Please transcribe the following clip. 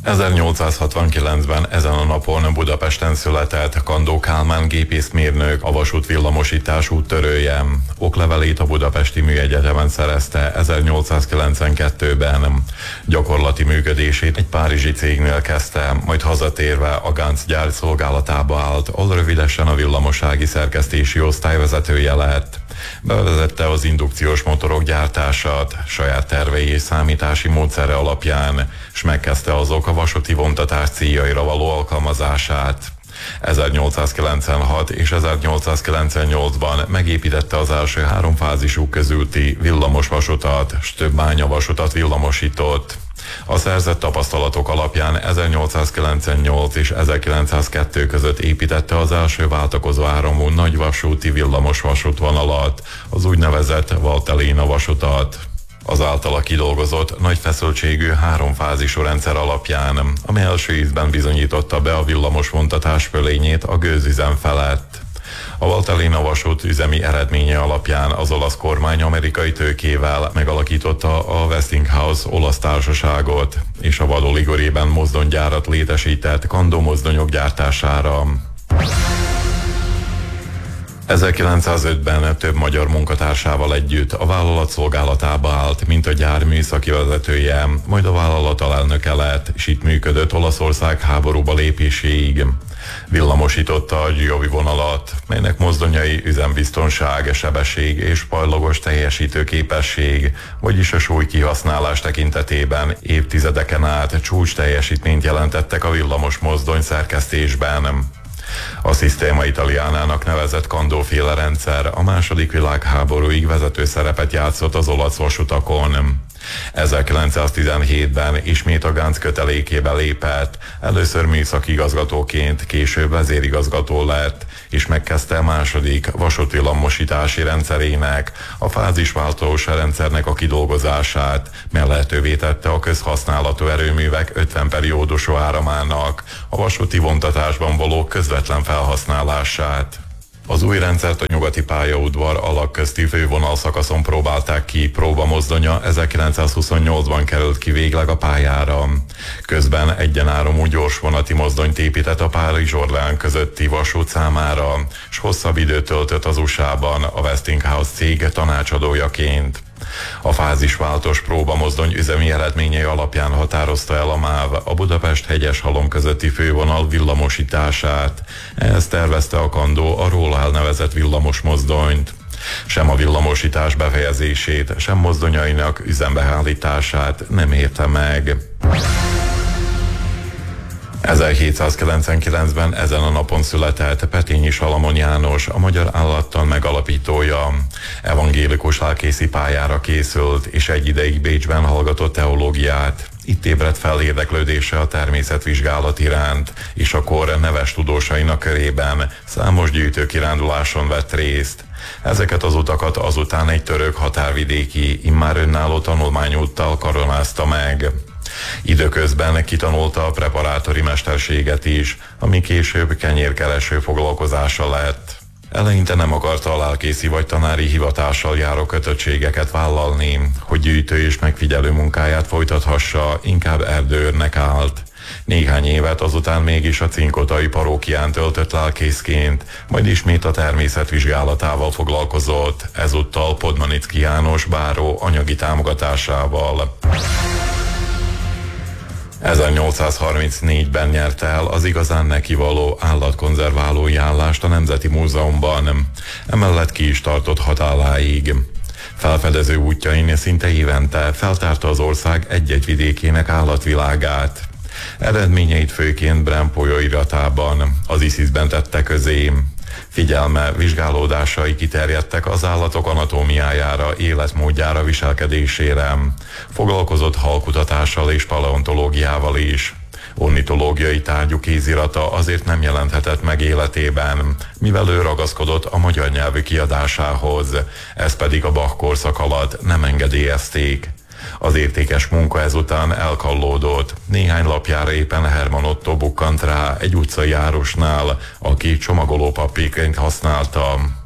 1869-ben ezen a napon Budapesten született Kandó Kálmán gépészmérnök, a vasút villamosítás úttörője. Oklevelét a Budapesti Műegyetemen szerezte 1892-ben. Gyakorlati működését egy párizsi cégnél kezdte, majd hazatérve a Ganz gyár szolgálatába állt, ahol rövidesen a villamossági szerkesztési osztályvezetője lett. Bevezette az indukciós motorok gyártását saját tervei és számítási módszere alapján, és megkezdte azok a vasúti vontatás céljaira való alkalmazását. 1896 és 1898-ban megépítette az első háromfázisú közúti villamos vasutat, s több bányavasutat villamosított. A szerzett tapasztalatok alapján 1898 és 1902 között építette az első váltakozó áramú nagyvasúti villamos vasútvonalat, az úgynevezett Valtellina vasutat. Az általa kidolgozott nagy feszültségű háromfázisú rendszer alapján, amely első ízben bizonyította be a villamos vontatás fölényét a gőzüzem felett. A Valtellina vasút üzemi eredménye alapján az olasz kormány amerikai tőkével megalakította a Westinghouse olasz társaságot, és a Vado Liguriében mozdonygyárat létesített Kandó mozdonyok gyártására. 1905-ben több magyar munkatársával együtt a vállalat szolgálatába állt, mint a gyár műszaki vezetője, majd a vállalat alelnöke lett, és itt működött Olaszország háborúba lépéséig. Villamosította a Giovi vonalat, melynek mozdonyai üzembiztonság, sebesség és pajlagos teljesítő képesség, vagyis a súly kihasználás tekintetében évtizedeken át csúcs teljesítményt jelentettek a villamos mozdony szerkesztésben. A Sistema Italiánának nevezett Kandó-féle rendszer a II. Világháborúig vezető szerepet játszott az olasz vasutakon. 1917-ben ismét a Ganz kötelékébe lépett, először műszaki igazgatóként, később vezérigazgató lett, és megkezdte a második vasútvillamosítási rendszerének, a fázisváltós rendszernek a kidolgozását, mely lehetővé tette a közhasználatú erőművek 50 periódusú áramának a vasúti vontatásban való közvetlen felhasználását. Az új rendszert a nyugati pályaudvar alakközti fővonalszakaszon próbálták ki, próbamozdonya 1928-ban került ki végleg a pályára. Közben egyenáramú gyorsvonati mozdonyt épített a Párizs-Orleans közötti vasút számára, és hosszabb időt töltött az USA-ban a Westinghouse cég tanácsadójaként. A fázisváltós próbamozdony üzemi eredményei alapján határozta el a MÁV a Budapest-Hegyeshalom közötti fővonal villamosítását. Ehhez tervezte a Kandó a róla elnevezett villamos mozdonyt. Sem a villamosítás befejezését, sem mozdonyainak üzembeállítását nem érte meg. 1799-ben ezen a napon született Petényi Salamon János, a Magyar Állattan megalapítója. Evangélikus lelkészi pályára készült, és egy ideig Bécsben hallgatott teológiát. Itt ébredt fel érdeklődése a természetvizsgálat iránt, és a kor neves tudósainak körében számos gyűjtőkiránduláson vett részt. Ezeket az utakat azután egy török határvidéki, immár önálló tanulmányúttal koronázta meg. Időközben kitanulta a preparátori mesterséget is, ami később kenyérkereső foglalkozása lett. Eleinte nem akarta a lelkészi vagy tanári hivatással járó kötöttségeket vállalni, hogy gyűjtő és megfigyelő munkáját folytathassa, inkább erdőrnek állt. Néhány évet azután mégis a cinkotai parókián töltött lelkészként, majd ismét a természetvizsgálatával foglalkozott, ezúttal Podmanicki János báró anyagi támogatásával. 1834-ben nyerte el az igazán nekivaló állatkonzerválói állást a Nemzeti Múzeumban. Emellett ki is tartott haláláig. Felfedező útjain szinte évente feltárta az ország egy-egy vidékének állatvilágát. Eredményeit főként Brem folyóiratában, az ISIS-ben tette közé. Figyelme, vizsgálódásai kiterjedtek az állatok anatómiájára, életmódjára, viselkedésére. Foglalkozott halkutatással és paleontológiával is. Ornitológiai tárgyú kézirata azért nem jelenthetett meg életében, mivel ő ragaszkodott a magyar nyelvű kiadásához, ez pedig a Bach korszak alatt nem engedélyezték. Az értékes munka ezután elkallódott. Néhány lapjára éppen Herman Otto bukkant rá egy utcai járosnál, aki csomagolópapírként használta.